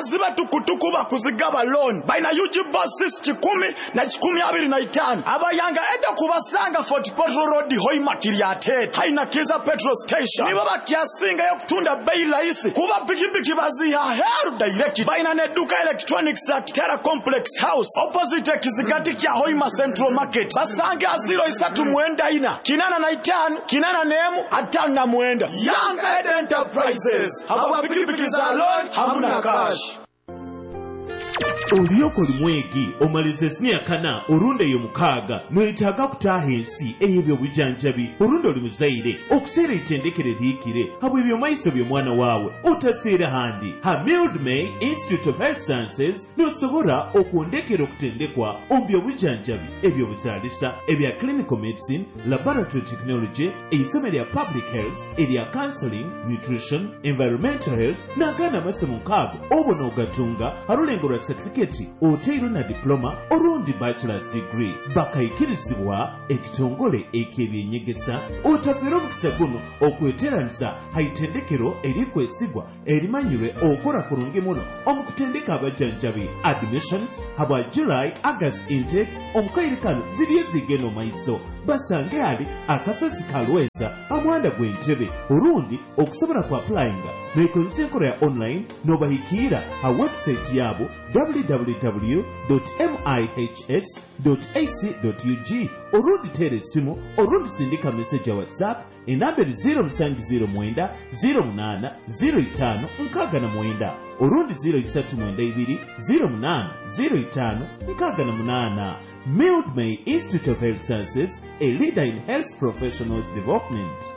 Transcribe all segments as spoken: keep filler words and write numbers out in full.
abakazi batukutuku bakuzigaba loan baina U G buses kikumi na kikumi abiri na itano abayanga eda kubasanga Fort Portal Road Hoima Kiriate haina kiza petrol station nibo bakyasinga yokutunda bei rahisi kuba pikipiki baziha heru direct baina ne duka electronics at Terra Complex House opposite Kizigati kya Hoima Central Market basange aziro isatu muenda ina kinana na itano kinana nemu atano na muenda Young Ed Enterprises haba pikipiki za loan hamuna cash. Oliyoko limwegi omalize siniakana orunde yo mukaga mwetaga kutaha ensi eyebyo bujanjabi orunde oli muzaire okuseera itendekere liikire habwe ebyo maiso byo mwana waawe otaseera handi ha Mildmay Institute of Health Sciences nosobora okwondekera okutendekwa ombyo bujanjabi ebyo buzaalisa ebya clinical medicine laboratory technology eisomo lya public health erya counseling nutrition environmental health n'agana amasomo nkaago obona ogatunga halulengo lwa certificate oteiro na diploma orundi bachelor's degree bakayikirizibwa ekitongole ek'ebyenyegesa otafera omukisa guno okweteranisa haitendekero erikwesigwa erimanyirwe okora kurungi muno omukutendeka abajanjabi admissions habwa July August intake omukairikano ziriyo zigeno maiso basange ali akasozi kalweza amwanda gw'entebe orundi okusobola ku applyinga nekozesa enkola ya online nobahikira ha website yabo w w w dot mihs dot a c dot u g orundi tere simu orundi sindika message ya WhatsApp enamberi zero seven zero nine zero eight zero five nkaga na mwenda orundi zero three nine two zero eight zero five nkaga na munana. Mildmay Institute of Health Sciences, a leader in health professionals development.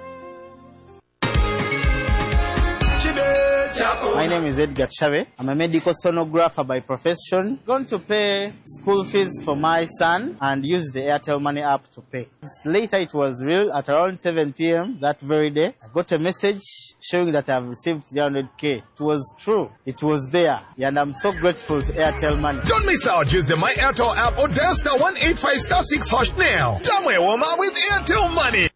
My name is Edgar Chave. I'm a medical sonographer by profession. Going to pay school fees for my son and use the Airtel Money app to pay. Later it was real. At around seven p m that very day, I got a message showing that I've received three hundred K. It was true. It was there. And I'm so grateful to Airtel Money. Don't miss out. Use the My Airtel app or dial star one eight five star six hash now. Somewhere warm up with Airtel Money.